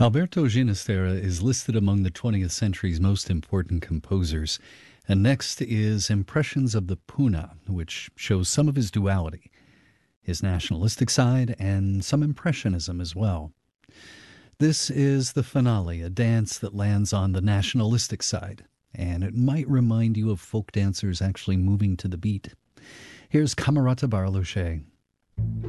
Alberto Ginastera is listed among the 20th century's most important composers. And next is Impressions of the Puna, which shows some of his duality, his nationalistic side, and some impressionism as well. This is the finale, a dance that lands on the nationalistic side, and it might remind you of folk dancers actually moving to the beat. Here's Camerata Barloche.